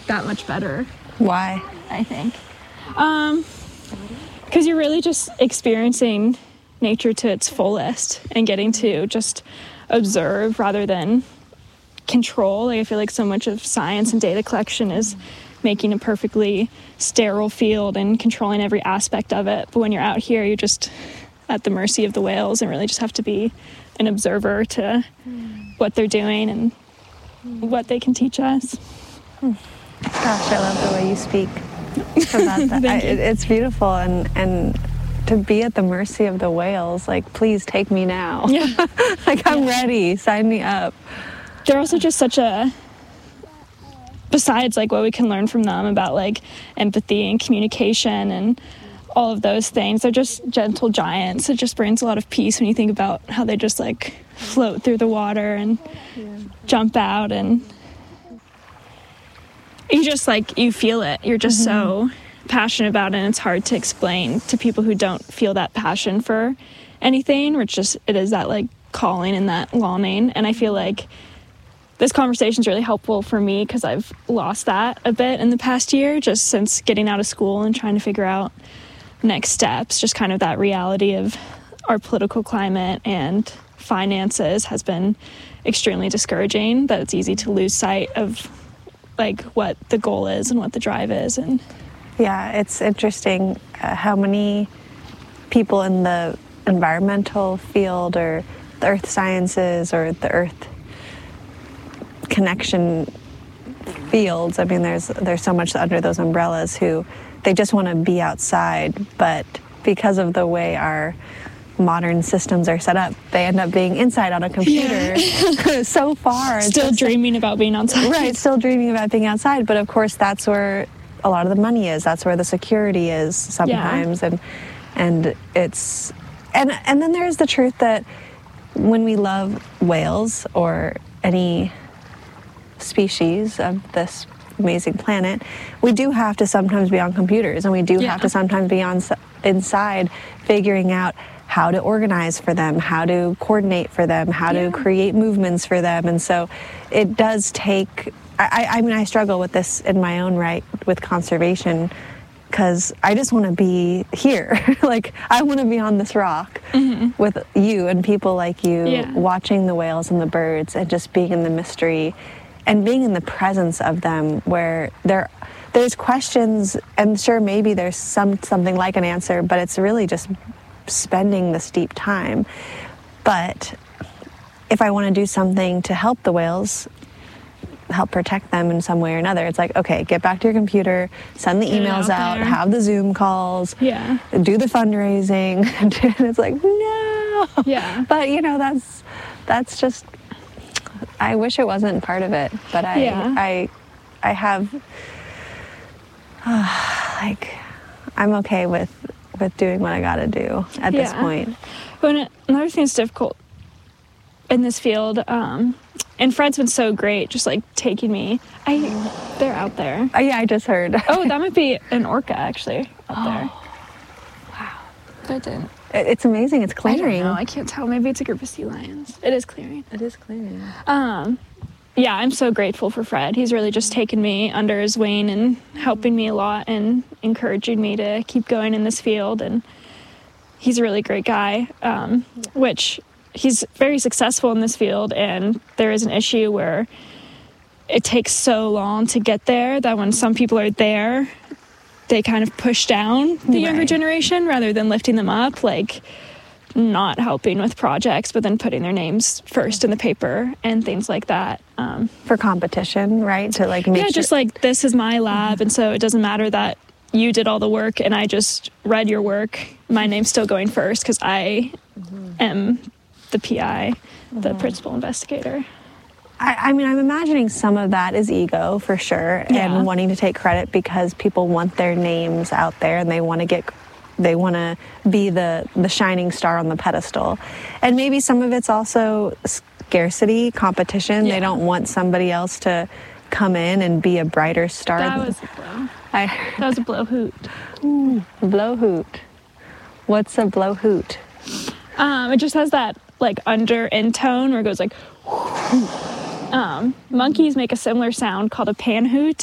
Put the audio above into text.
that much better. Why? I think. Because you're really just experiencing nature to its fullest and getting to just observe rather than control. Like, I feel like so much of science and data collection is making a perfectly sterile field and controlling every aspect of it. But when you're out here, you're just at the mercy of the whales and really just have to be an observer to what they're doing and what they can teach us. Gosh, I love the way you speak about that. It's beautiful, and to be at the mercy of the whales, like, please take me now. Yeah. Like, I'm ready. Sign me up. They're also just such a, besides like what we can learn from them about like empathy and communication and all of those things, they're just gentle giants. It just brings a lot of peace when you think about how they just like float through the water and jump out, and you just like, you feel it. You're just so passionate about it, and it's hard to explain to people who don't feel that passion for anything, which just, it is that like calling and that longing. And I feel like this conversation is really helpful for me because I've lost that a bit in the past year, just since getting out of school and trying to figure out next steps. Just kind of that reality of our political climate and finances has been extremely discouraging, that it's easy to lose sight of like what the goal is and what the drive is. And yeah, it's interesting how many people in the environmental field or the earth sciences or the earth connection fields, I mean, there's so much under those umbrellas, who they just want to be outside, but because of the way our modern systems are set up, they end up being inside on a computer so far. Still dreaming about being outside. Right, still dreaming about being outside, but of course that's where a lot of the money is, that's where the security is sometimes, and it's and then there's the truth that when we love whales or any species of this amazing planet, we do have to sometimes be on computers, and we do have to sometimes be inside figuring out how to organize for them, how to coordinate for them, how to create movements for them. And so it does take, I mean, I struggle with this in my own right with conservation, because I just want to be here. Like, I want to be on this rock with you and people like you, watching the whales and the birds and just being in the mystery and being in the presence of them, where there's questions, and sure, maybe there's something like an answer, but it's really just spending this deep time. But if I want to do something to help the whales, help protect them in some way or another, it's like, okay, get back to your computer, send the emails out, have the Zoom calls, do the fundraising. And it's like, no. But you know, that's just, I wish it wasn't part of it, but I have like, I'm okay with doing what I gotta do at this point. But another thing that's difficult in this field, and Fred's been so great, just like taking me. They're out there. Yeah, I just heard. Oh, that might be an orca actually out there. Wow, I didn't. It's amazing. It's clearing. I don't know. I can't tell. Maybe it's a group of sea lions. It is clearing. It is clearing. Yeah, I'm so grateful for Fred. He's really just taken me under his wing and helping me a lot and encouraging me to keep going in this field. And he's a really great guy, which he's very successful in this field. And there is an issue where it takes so long to get there that when some people are there, they kind of push down the younger generation rather than lifting them up, like not helping with projects, but then putting their names first in the paper and things like that. For competition, right? To like make sure. Just like, this is my lab, and so it doesn't matter that you did all the work and I just read your work. My name's still going first because I am the PI, the principal investigator. I mean, I'm imagining some of that is ego for sure, and wanting to take credit because people want their names out there and they want to be the shining star on the pedestal. And maybe some of it's also scarcity, competition. They don't want somebody else to come in and be a brighter star. That was a blow. That was a blow hoot. Ooh, blow hoot. What's a blow hoot? It just has that like under end tone where it goes like. Monkeys make a similar sound called a panhoot,